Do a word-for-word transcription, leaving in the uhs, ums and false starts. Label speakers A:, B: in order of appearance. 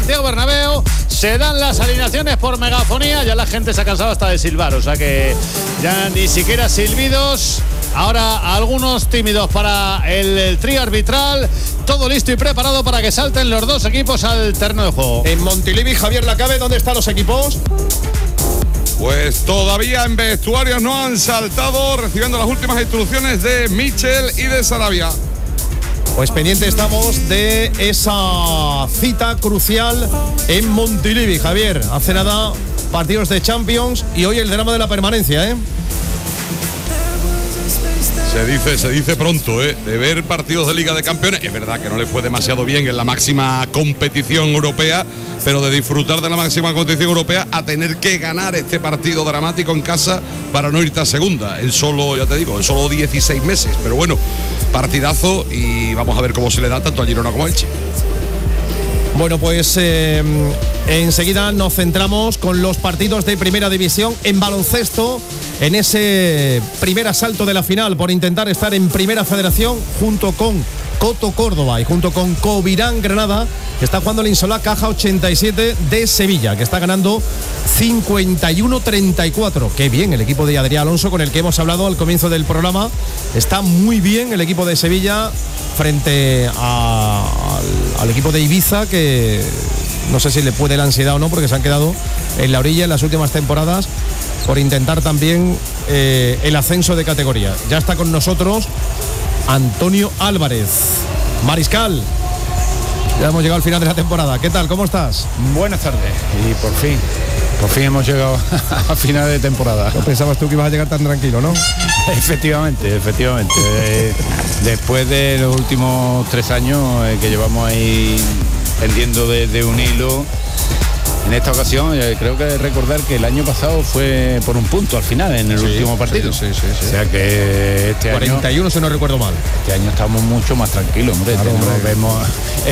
A: Santiago Bernabéu. Se dan las alineaciones por megafonía. Ya la gente se ha cansado hasta de silbar, o sea que ya ni siquiera silbidos. Ahora algunos tímidos para el, el trío arbitral. Todo listo y preparado para que salten los dos equipos al terreno de juego.
B: En Montilivi, Javier Lacabe, ¿dónde están los equipos?
C: Pues todavía en vestuarios no han saltado, recibiendo las últimas instrucciones de Michel y de Sarabia.
B: Pues pendiente estamos de esa cita crucial en Montilivi, Javier. Hace nada, partidos de Champions y hoy el drama de la permanencia, ¿eh?
C: Se dice, se dice pronto, ¿eh? De ver partidos de Liga de Campeones. Es verdad que no le fue demasiado bien en la máxima competición europea, pero de disfrutar de la máxima competición europea a tener que ganar este partido dramático en casa para no irte a segunda. En solo, ya te digo, en solo dieciséis meses. Pero bueno, partidazo y vamos a ver cómo se le da tanto a Girona como a Elche.
B: Bueno, pues eh, enseguida nos centramos con los partidos de Primera División en baloncesto, en ese primer asalto de la final por intentar estar en Primera Federación junto con Coto Córdoba y junto con Covirán Granada, que está jugando el Insolá Caja ochenta y siete de Sevilla, que está ganando cincuenta y uno treinta y cuatro. Qué bien el equipo de Adrián Alonso, con el que hemos hablado al comienzo del programa. Está muy bien el equipo de Sevilla frente a, al, al equipo de Ibiza, que no sé si le puede la ansiedad o no, porque se han quedado en la orilla en las últimas temporadas por intentar también eh, el ascenso de categoría. Ya está con nosotros Antonio Álvarez. Mariscal, ya hemos llegado al final de la temporada. ¿Qué tal? ¿Cómo estás?
D: Buenas tardes. Y por fin, por fin hemos llegado a final de temporada.
B: No pensabas tú que ibas a llegar tan tranquilo, ¿no?
D: Efectivamente, efectivamente. eh, después de los últimos tres años eh, que llevamos ahí pendiendo de, de un hilo, en esta ocasión eh, creo que recordar que el año pasado fue por un punto al final, en el sí, último partido.
B: Sí, sí, sí, sí.
D: O sea que este
B: cuarenta y uno,
D: año,
B: si no recuerdo mal.
D: Este año estamos mucho más tranquilos, hombre.
B: Claro,
D: Tenemos,
B: hombre.
D: vemos